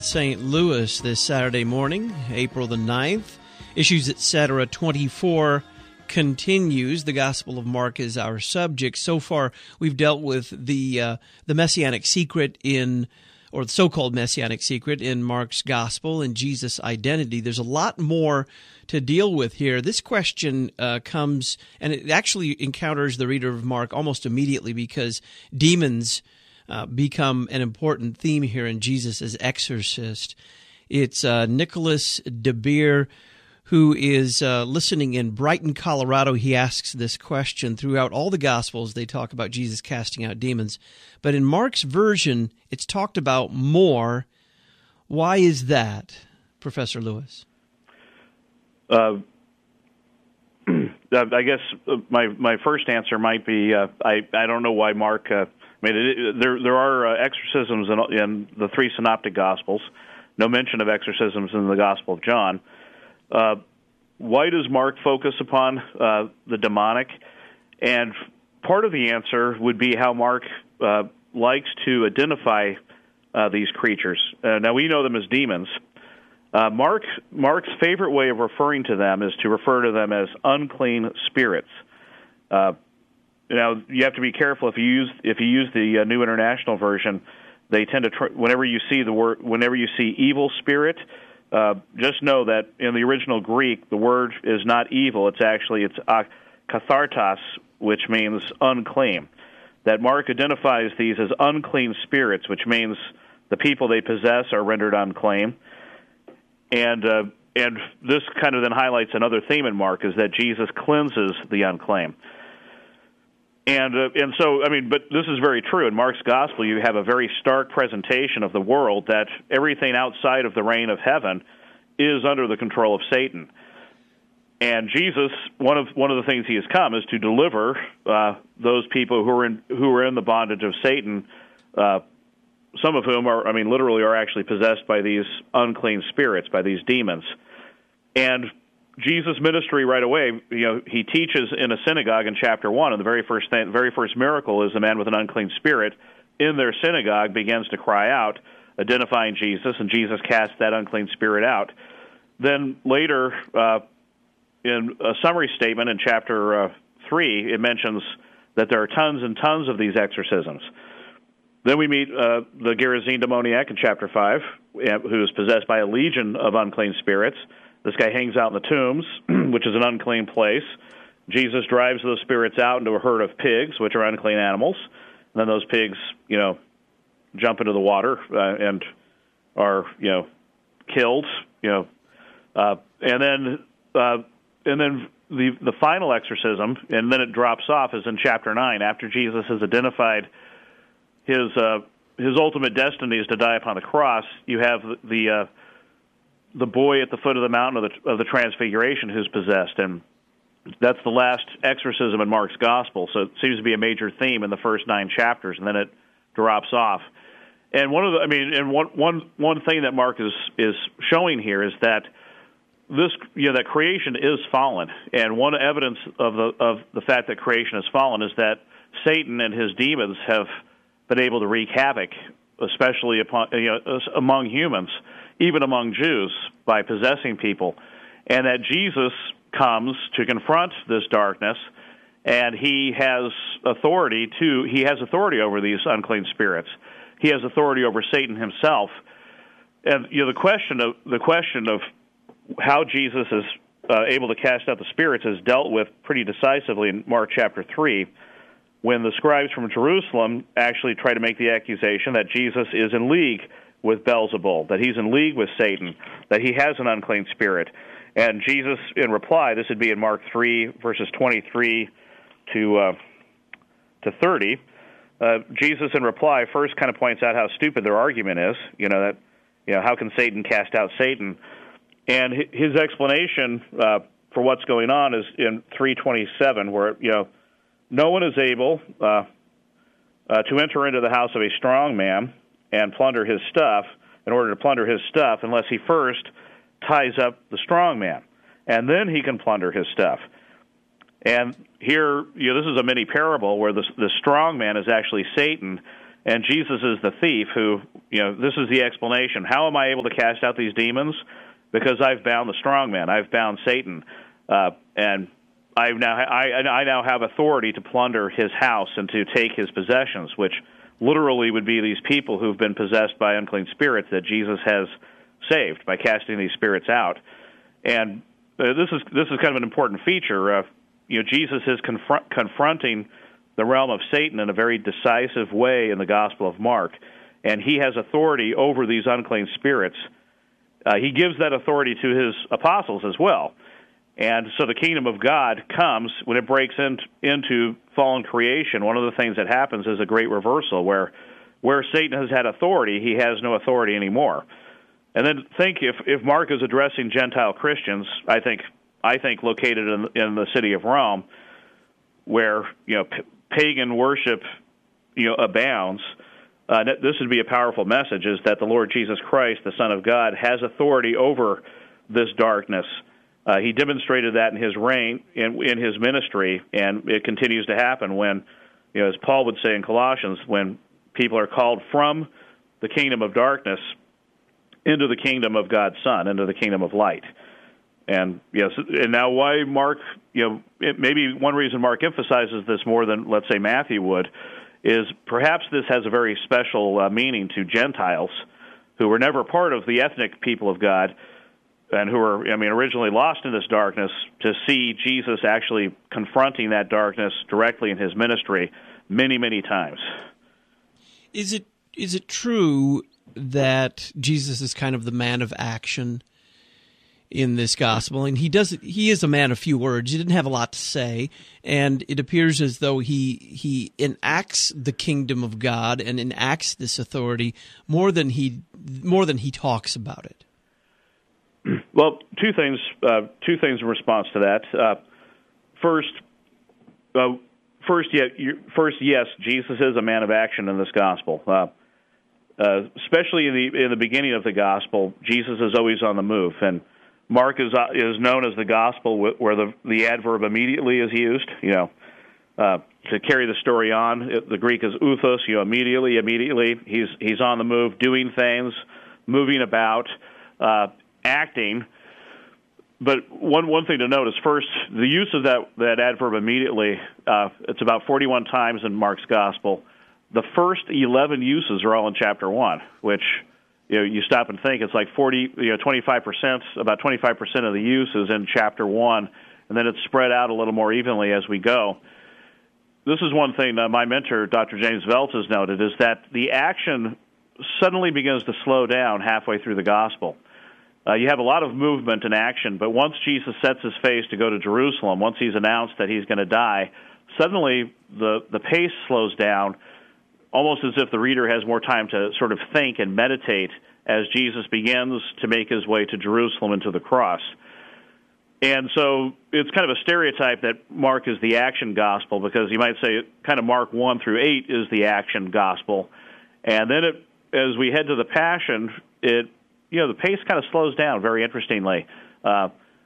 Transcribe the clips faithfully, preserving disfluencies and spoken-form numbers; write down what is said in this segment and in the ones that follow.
Saint Louis this Saturday morning, April the ninth. Issues Etc. twenty-four continues. The Gospel of Mark is our subject. So far, we've dealt with the uh, the messianic secret in, or the so-called messianic secret in Mark's Gospel and Jesus' identity. There's a lot more to deal with here. This question uh, comes, and it actually encounters the reader of Mark almost immediately because demons Uh, become an important theme here in Jesus as exorcist. It's uh, Nicholas DeBeer, who is uh, listening in Brighton, Colorado. He asks this question. Throughout all the Gospels, they talk about Jesus casting out demons. But in Mark's version, it's talked about more. Why is that, Professor Lewis? Uh, I guess my my first answer might be uh, I, I don't know why Mark... Uh, I mean, it, there there are uh, exorcisms in, in the three synoptic Gospels. No mention of exorcisms in the Gospel of John. Uh, why does Mark focus upon uh, the demonic? And part of the answer would be how Mark uh, likes to identify uh, these creatures. Uh, now, we know them as demons. Uh, Mark Mark's favorite way of referring to them is to refer to them as unclean spirits. Uh Now, you have to be careful if you use if you use the uh, New International Version. They tend to tr- whenever you see the word whenever you see evil spirit, uh, just know that in the original Greek, the word is not evil. It's actually it's uh, kathartos, which means unclean. That Mark identifies these as unclean spirits, which means the people they possess are rendered unclean. And uh, and this kind of then highlights another theme in Mark is that Jesus cleanses the unclean. And uh, and so, I mean, but this is very true. In Mark's Gospel, you have a very stark presentation of the world that everything outside of the reign of heaven is under the control of Satan. And Jesus, one of one of the things he has come is to deliver uh, those people who are in who are in the bondage of Satan. Uh, some of whom are, I mean, literally are actually possessed by these unclean spirits, by these demons, and Jesus' ministry right away, you know, he teaches in a synagogue in chapter one, and the very first thing, very first miracle is a man with an unclean spirit in their synagogue begins to cry out, identifying Jesus, and Jesus casts that unclean spirit out. Then later, uh, in a summary statement in chapter uh, three, it mentions that there are tons and tons of these exorcisms. Then we meet uh, the Gerasene demoniac in chapter five, who is possessed by a legion of unclean spirits. This guy hangs out in the tombs, which is an unclean place. Jesus drives those spirits out into a herd of pigs, which are unclean animals. And then those pigs, you know, jump into the water uh, and are, you know, killed. You know, uh, and then uh, and then the the final exorcism, and then it drops off, is in chapter nine after Jesus has identified his uh, his ultimate destiny is to die upon the cross. You have the. the uh, the boy at the foot of the mountain of the, of the Transfiguration who's possessed, and that's the last exorcism in Mark's Gospel, so it seems to be a major theme in the first nine chapters, and then it drops off. And one of the, I mean, and one one one thing that Mark is is showing here is that this, you know, that creation is fallen, and one evidence of the of the fact that creation is fallen is that Satan and his demons have been able to wreak havoc, especially upon, you know, among humans, even among Jews, by possessing people, and that Jesus comes to confront this darkness, and he has authority to he has authority over these unclean spirits. He has authority over Satan himself. And you know, the question of the question of how Jesus is uh, able to cast out the spirits is dealt with pretty decisively in Mark chapter three, when the scribes from Jerusalem actually try to make the accusation that Jesus is in league with Beelzebul, that he's in league with Satan, that he has an unclean spirit. And Jesus, in reply, this would be in Mark three, verses twenty-three to uh, to thirty, uh, Jesus, in reply, first kind of points out how stupid their argument is, you know, that, you know, how can Satan cast out Satan? And his explanation uh, for what's going on is in three twenty-seven, where, you know, no one is able uh, uh, to enter into the house of a strong man and plunder his stuff in order to plunder his stuff unless he first ties up the strong man, and then he can plunder his stuff. And here, you know, this is a mini parable where the, the strong man is actually Satan, And Jesus is the thief who, you know, this is the explanation. How am I able to cast out these demons? Because I've bound the strong man. I've bound Satan. Uh, and I now I, I now have authority to plunder his house and to take his possessions, which literally would be these people who've been possessed by unclean spirits that Jesus has saved by casting these spirits out. And uh, this is this is kind of an important feature. Uh, you know, Jesus is confront, confronting the realm of Satan in a very decisive way in the Gospel of Mark, and he has authority over these unclean spirits. Uh, he gives that authority to his apostles as well. And so the kingdom of God comes when it breaks in, into fallen creation. One of the things that happens is a great reversal where where Satan has had authority, he has no authority anymore. And then think if, if Mark is addressing Gentile Christians, I think I think located in, in the city of Rome, where you know p- pagan worship you know abounds, uh, this would be a powerful message: is that the Lord Jesus Christ, the Son of God, has authority over this darkness. Uh, he demonstrated that in his reign, in, in his ministry, and it continues to happen when, you know, as Paul would say in Colossians, when people are called from the kingdom of darkness into the kingdom of God's Son, into the kingdom of light. And yes, and now why Mark, you know, it, maybe one reason Mark emphasizes this more than, let's say, Matthew would, is perhaps this has a very special uh, meaning to Gentiles who were never part of the ethnic people of God, and who were, I mean, originally lost in this darkness, to see Jesus actually confronting that darkness directly in his ministry many, many times. Is it is it true that Jesus is kind of the man of action in this gospel? And he does he is a man of few words. He didn't have a lot to say, and it appears as though he he enacts the kingdom of God and enacts this authority more than he more than he talks about it. Well, two things. Uh, two things in response to that. Uh, first, uh, first, yeah, you, first, yes, Jesus is a man of action in this gospel. Uh, uh, especially in the in the beginning of the gospel, Jesus is always on the move, and Mark is uh, is known as the gospel where the the adverb immediately is used. You know, uh, to carry the story on, it, the Greek is outhos. You know, immediately, immediately, he's he's on the move, doing things, moving about. Uh, acting. But one one thing to note is, first, the use of that, that adverb immediately, uh, it's about forty-one times in Mark's gospel. The first eleven uses are all in chapter one, which, you know, you stop and think, it's like forty, you know, twenty-five percent, about twenty-five percent of the use is in chapter one, and then it's spread out a little more evenly as we go. This is one thing that my mentor, Doctor James Veltz, has noted, is that the action suddenly begins to slow down halfway through the gospel. Uh, you have a lot of movement and action, but once Jesus sets his face to go to Jerusalem, once he's announced that he's going to die, suddenly the, the pace slows down, almost as if the reader has more time to sort of think and meditate as Jesus begins to make his way to Jerusalem and to the cross. And so it's kind of a stereotype that Mark is the action gospel, because you might say kind of Mark one through eight is the action gospel. And then it, as we head to the Passion, it you know, the pace kind of slows down, very interestingly. Uh,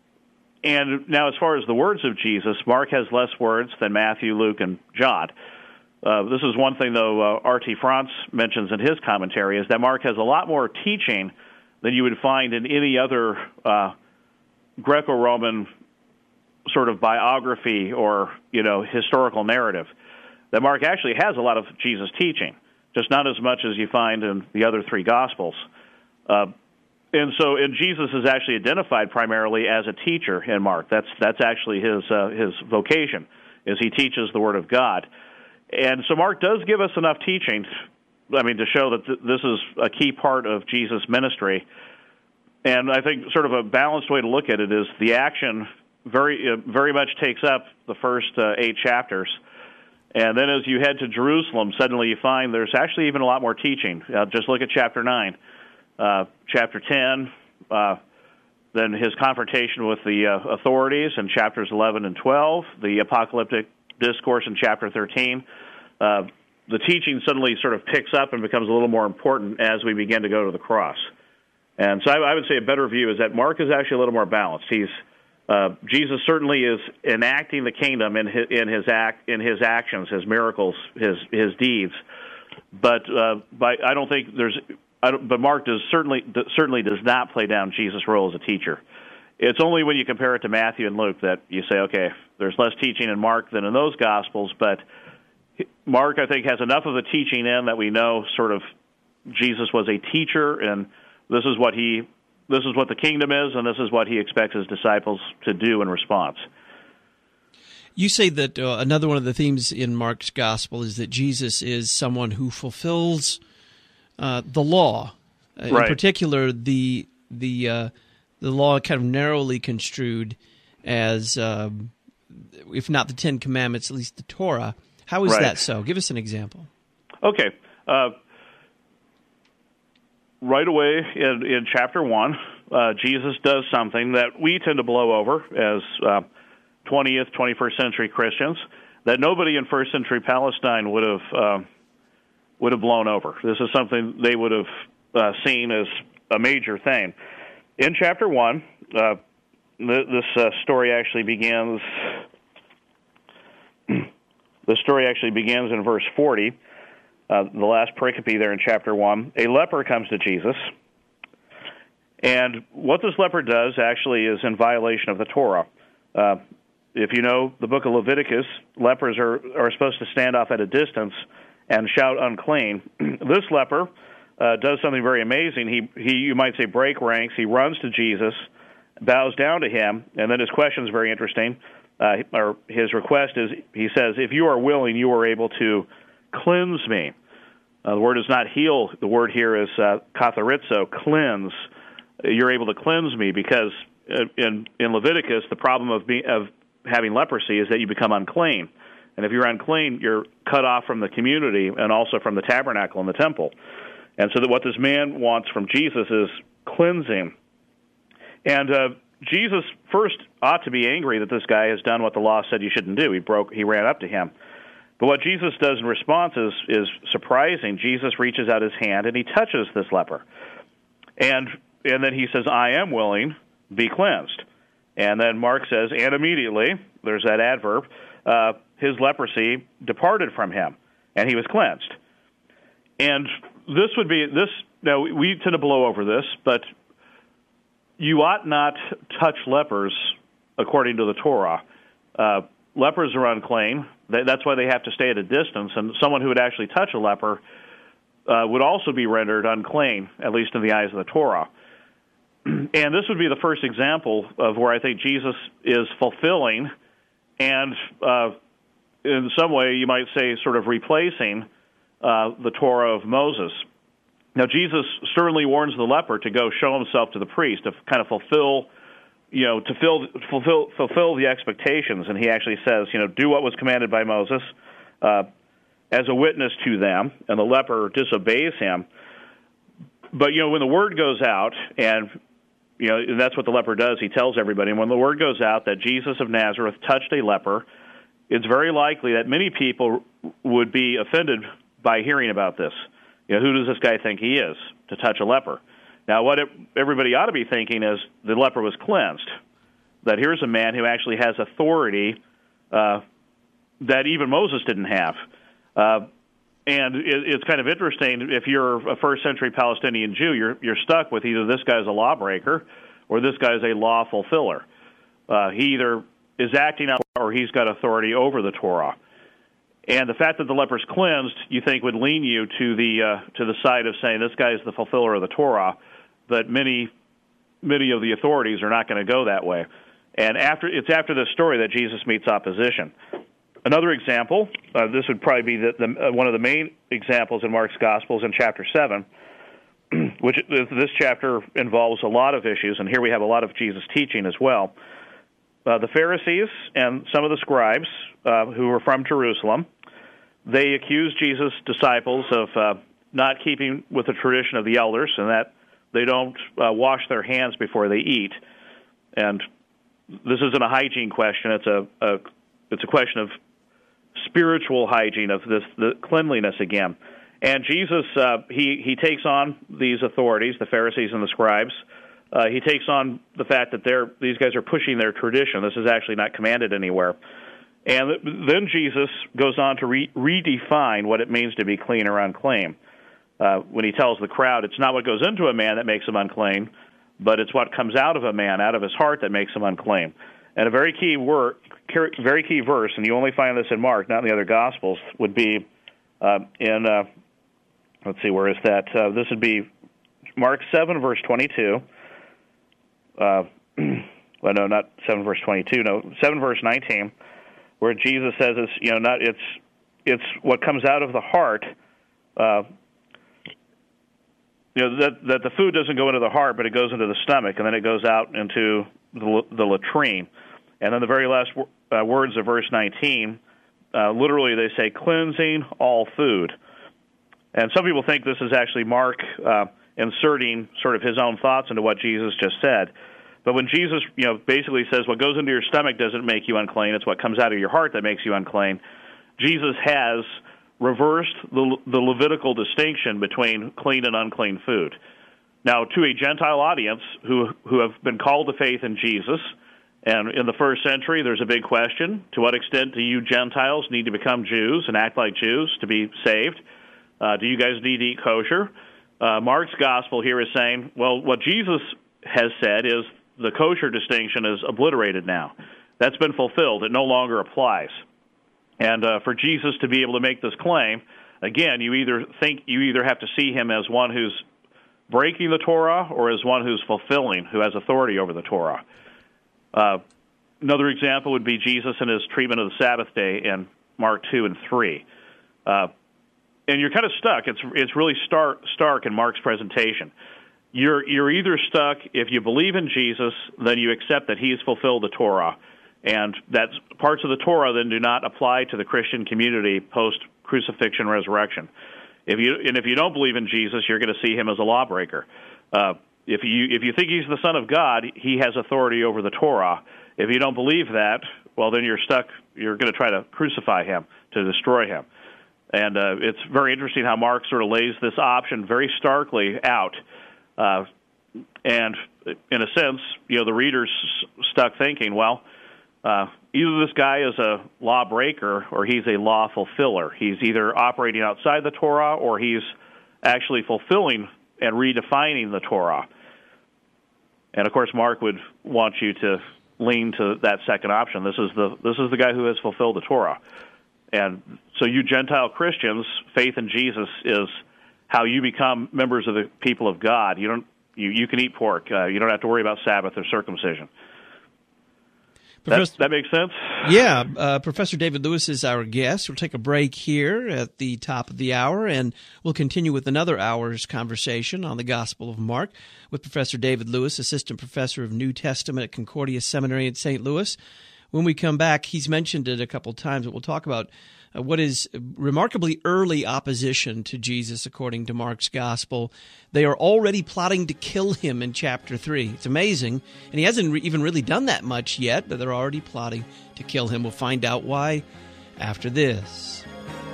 and now as far as the words of Jesus, Mark has less words than Matthew, Luke, and John. Uh, this is one thing, though, uh, R T France mentions in his commentary, is that Mark has a lot more teaching than you would find in any other uh, Greco-Roman sort of biography or, you know, historical narrative. That Mark actually has a lot of Jesus teaching, just not as much as you find in the other three Gospels. Uh, And so, and Jesus is actually identified primarily as a teacher in Mark. That's that's actually his uh, his vocation, is he teaches the Word of God. And so Mark does give us enough teaching, I mean, to show that th- this is a key part of Jesus' ministry. And I think sort of a balanced way to look at it is the action very uh, very much takes up the first uh, eight chapters. And then as you head to Jerusalem, suddenly you find there's actually even a lot more teaching. Uh, just look at chapter nine. Uh, chapter ten, uh, then his confrontation with the uh, authorities in chapters eleven and twelve, the apocalyptic discourse in chapter thirteen. Uh, the teaching suddenly sort of picks up and becomes a little more important as we begin to go to the cross. And so I, I would say a better view is that Mark is actually a little more balanced. He's uh, Jesus certainly is enacting the kingdom in his, in his act in his actions, his miracles, his his deeds. but uh, by, I don't think there's. I don't, but Mark does certainly certainly does not play down Jesus' role as a teacher. It's only when you compare it to Matthew and Luke that you say, okay, there's less teaching in Mark than in those Gospels, but Mark, I think, has enough of the teaching in that we know sort of Jesus was a teacher, and this is what he, this is what the kingdom is, and this is what he expects his disciples to do in response. You say that uh, another one of the themes in Mark's Gospel is that Jesus is someone who fulfills uh, the law, uh, right. in particular the the uh, the law kind of narrowly construed as, um, if not the Ten Commandments, at least the Torah. How is right. that so? Give us an example. Okay. Uh, right away in, in chapter one, uh, Jesus does something that we tend to blow over as uh, twentieth, twenty-first century Christians that nobody in first century Palestine would have uh, would have blown over. This is something they would have uh, seen as a major thing. In chapter one, uh, th- this uh, story actually begins. The story actually begins in verse forty, uh, the last pericope there in chapter one. A leper comes to Jesus, and what this leper does actually is in violation of the Torah. Uh, if you know the book of Leviticus, lepers are, are supposed to stand off at a distance and shout unclean. This leper uh, does something very amazing. He, he, you might say, break ranks. He runs to Jesus, bows down to him, and then his question is very interesting. Uh, or his request is, he says, if you are willing, you are able to cleanse me. Uh, the word is not heal. The word here is uh, katharizo, cleanse. You're able to cleanse me because in, in Leviticus, the problem of, be, of having leprosy is that you become unclean. And if you're unclean, you're cut off from the community and also from the tabernacle and the temple. And so that what this man wants from Jesus is cleansing. And uh, Jesus first ought to be angry that this guy has done what the law said you shouldn't do. He broke. He ran up to him. But what Jesus does in response is, is surprising. Jesus reaches out his hand and he touches this leper. And and then he says, I am willing, be cleansed. And then Mark says, and immediately, there's that adverb, uh, his leprosy departed from him, and he was cleansed. And this would be, this. Now, we tend to blow over this, but you ought not touch lepers according to the Torah. Uh, lepers are unclean. That's why they have to stay at a distance. And someone who would actually touch a leper uh, would also be rendered unclean, at least in the eyes of the Torah. And this would be the first example of where I think Jesus is fulfilling and, uh, in some way, you might say, sort of replacing uh, the Torah of Moses. Now, Jesus sternly warns the leper to go show himself to the priest, to kind of fulfill, you know, to fill, fulfill fulfill the expectations. And he actually says, you know, do what was commanded by Moses uh, as a witness to them. And the leper disobeys him. But, you know, when the word goes out, and, you know, and that's what the leper does, he tells everybody, and when the word goes out that Jesus of Nazareth touched a leper, it's very likely that many people would be offended by hearing about this. You know, who does this guy think he is to touch a leper? Now, what it, everybody ought to be thinking is the leper was cleansed, that here's a man who actually has authority uh, that even Moses didn't have. Uh, and it, it's kind of interesting, if you're a first-century Palestinian Jew, you're, you're stuck with either this guy's a lawbreaker or this guy's a law fulfiller. Uh, he either is acting out or he's got authority over the Torah. And the fact that the leper's cleansed, you think, would lean you to the uh, to the side of saying this guy is the fulfiller of the Torah, but many many of the authorities are not going to go that way. And after it's after this story that Jesus meets opposition. Another example, uh, this would probably be the, the, uh, one of the main examples in Mark's Gospels in chapter seven, which this chapter involves a lot of issues, and here we have a lot of Jesus' teaching as well. Uh, the Pharisees and some of the scribes uh, who were from Jerusalem, they accused Jesus' disciples of uh, not keeping with the tradition of the elders and that they don't uh, wash their hands before they eat. And this isn't a hygiene question. It's a, a it's a question of spiritual hygiene, of this the cleanliness again. And Jesus, uh, he, he takes on these authorities, the Pharisees and the scribes. Uh, he takes on the fact that they're these guys are pushing their tradition. This is actually not commanded anywhere. And then Jesus goes on to re- redefine what it means to be clean or unclean. Uh, when he tells the crowd, it's not what goes into a man that makes him unclean, but it's what comes out of a man, out of his heart, that makes him unclean. And a very key word, very key verse, and you only find this in Mark, not in the other Gospels, would be uh, in, uh, let's see, where is that? Uh, this would be Mark seven, verse twenty-two. Uh, well, no, not seven, verse twenty-two. No, seven, verse nineteen, where Jesus says, "It's you know, not it's it's what comes out of the heart." Uh, you know that that the food doesn't go into the heart, but it goes into the stomach, and then it goes out into the, the latrine. And then the very last uh, words of verse nineteen, uh, literally they say, "Cleansing all food." And some people think this is actually Mark uh, inserting sort of his own thoughts into what Jesus just said. But when Jesus, you know, basically says what goes into your stomach doesn't make you unclean, it's what comes out of your heart that makes you unclean, Jesus has reversed the, the Levitical distinction between clean and unclean food. Now, to a Gentile audience who who have been called to faith in Jesus, and in the first century, there's a big question: to what extent do you Gentiles need to become Jews and act like Jews to be saved? Uh, do you guys need to eat kosher? Uh, Mark's gospel here is saying, well, what Jesus has said is the kosher distinction is obliterated now. That's been fulfilled. It no longer applies. And uh, for Jesus to be able to make this claim, again, you either think you either have to see him as one who's breaking the Torah or as one who's fulfilling, who has authority over the Torah. Uh, another example would be Jesus and his treatment of the Sabbath day in Mark two and three. Uh, and you're kind of stuck. It's it's really stark, stark in Mark's presentation. You're you're either stuck if you believe in Jesus, then you accept that he's fulfilled the Torah, and that parts of the Torah then do not apply to the Christian community post-crucifixion resurrection. If you and if you don't believe in Jesus, you're going to see him as a lawbreaker. Uh, if you if you think he's the Son of God, he has authority over the Torah. If you don't believe that, well, then you're stuck. You're going to try to crucify him, to destroy him. And uh, it's very interesting how Mark sort of lays this option very starkly out. Uh, and in a sense, you know, the reader's stuck thinking, well, uh, either this guy is a lawbreaker or he's a law fulfiller. He's either operating outside the Torah or he's actually fulfilling and redefining the Torah. And of course, Mark would want you to lean to that second option. This is the this is the guy who has fulfilled the Torah. And so you Gentile Christians, faith in Jesus is how you become members of the people of God. You don't you, you can eat pork. Uh, you don't have to worry about Sabbath or circumcision. That, that makes sense? Yeah. Uh, Professor David Lewis is our guest. We'll take a break here at the top of the hour, and we'll continue with another hour's conversation on the Gospel of Mark with Professor David Lewis, Assistant Professor of New Testament at Concordia Seminary in Saint Louis. When we come back, he's mentioned it a couple times, but we'll talk about uh, what is remarkably early opposition to Jesus according to Mark's Gospel. They are already plotting to kill him in chapter three. It's amazing, and he hasn't re- even really done that much yet, but they're already plotting to kill him. We'll find out why after this.